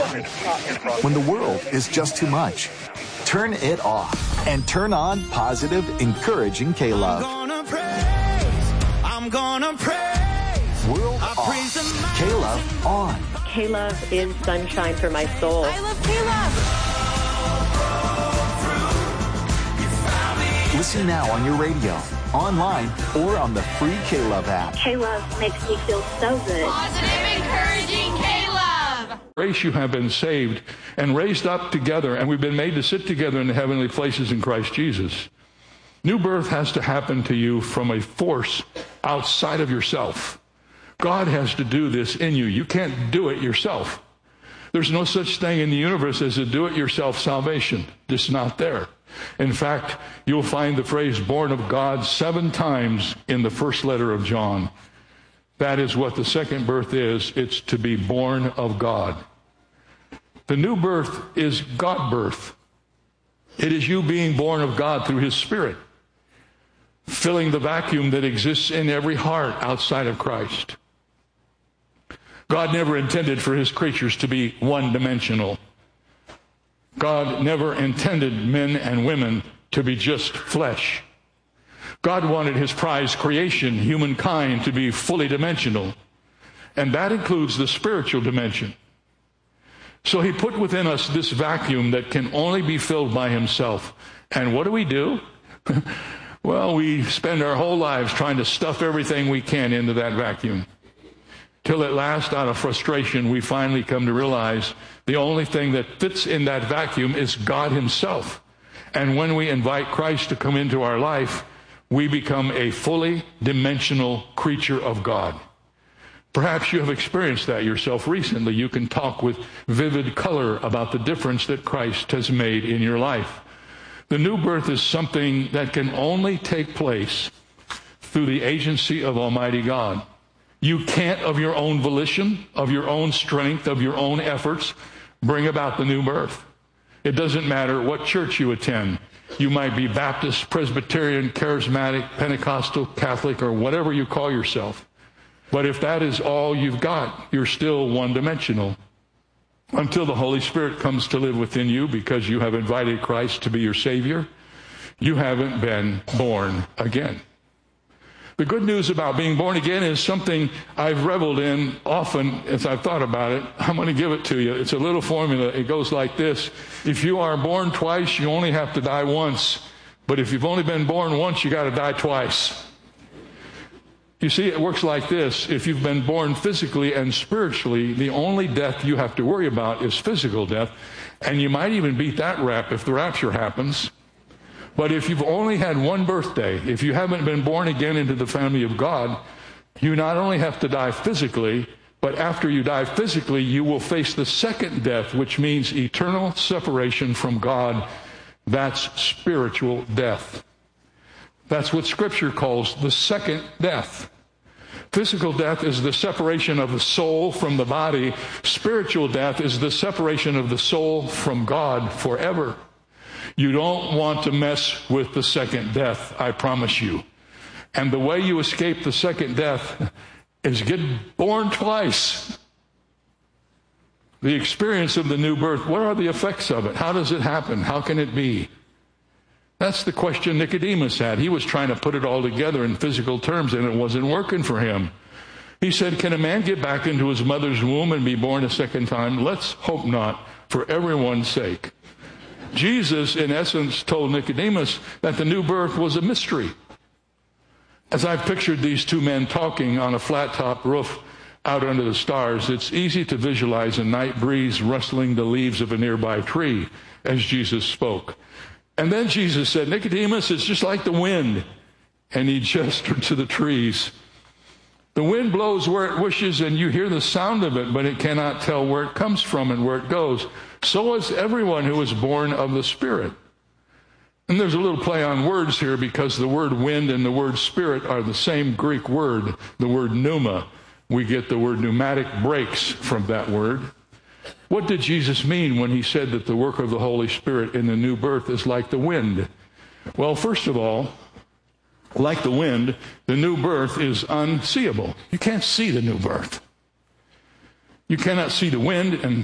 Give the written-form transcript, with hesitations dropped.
When the world is just too much, turn it off and turn on positive, encouraging K-Love. I'm gonna praise. World off. K-Love on. K-Love is sunshine for my soul. I love K-Love. Listen now on your radio, online, or on the free K-Love app. K-Love makes me feel so good. Positive, encouraging K-Love. Grace, you have been saved and raised up together, and we've been made to sit together in the heavenly places in Christ Jesus. New birth has to happen to you from a force outside of yourself. God has to do this in you. You can't do it yourself. There's no such thing in the universe as a do-it-yourself salvation. It's not there. In fact, you'll find the phrase born of God 7 times in the first letter of John. That is what the second birth is. It's to be born of God. The new birth is God birth. It is you being born of God through His Spirit, filling the vacuum that exists in every heart outside of Christ. God never intended for His creatures to be one-dimensional. God never intended men and women to be just flesh. God wanted His prized creation, humankind, to be fully dimensional. And that includes the spiritual dimension. So He put within us this vacuum that can only be filled by Himself. And what do? Well, we spend our whole lives trying to stuff everything we can into that vacuum. Till at last, out of frustration, we finally come to realize the only thing that fits in that vacuum is God Himself. And when we invite Christ to come into our life, we become a fully dimensional creature of God. Perhaps you have experienced that yourself recently. You can talk with vivid color about the difference that Christ has made in your life. The new birth is something that can only take place through the agency of Almighty God. You can't, of your own volition, of your own strength, of your own efforts, bring about the new birth. It doesn't matter what church you attend. You might be Baptist, Presbyterian, Charismatic, Pentecostal, Catholic, or whatever you call yourself. But if that is all you've got, you're still one-dimensional. Until the Holy Spirit comes to live within you because you have invited Christ to be your Savior, you haven't been born again. The good news about being born again is something I've reveled in often as I've thought about it. I'm going to give it to you. It's a little formula. It goes like this. If you are born twice, you only have to die once. But if you've only been born once, you got to die twice. You see, it works like this. If you've been born physically and spiritually, the only death you have to worry about is physical death. And you might even beat that rap if the rapture happens. But if you've only had one birthday, if you haven't been born again into the family of God, you not only have to die physically, but after you die physically, you will face the second death, which means eternal separation from God. That's spiritual death. That's what Scripture calls the second death. Physical death is the separation of the soul from the body. Spiritual death is the separation of the soul from God forever. You don't want to mess with the second death, I promise you. And the way you escape the second death is get born twice. The experience of the new birth, what are the effects of it? How does it happen? How can it be? That's the question Nicodemus had. He was trying to put it all together in physical terms, and it wasn't working for him. He said, can a man get back into his mother's womb and be born a second time? Let's hope not, for everyone's sake. Jesus, in essence, told Nicodemus that the new birth was a mystery. As I've pictured these two men talking on a flat-top roof out under the stars, it's easy to visualize a night breeze rustling the leaves of a nearby tree as Jesus spoke. And then Jesus said, Nicodemus, it's just like the wind. And he gestured to the trees. The wind blows where it wishes, and you hear the sound of it, but it cannot tell where it comes from and where it goes. So is everyone who is born of the Spirit. And there's a little play on words here because the word wind and the word spirit are the same Greek word, the word pneuma. We get the word pneumatic brakes from that word. What did Jesus mean when he said that the work of the Holy Spirit in the new birth is like the wind? Well, first of all, like the wind, the new birth is unseeable. You can't see the new birth. You cannot see the wind, and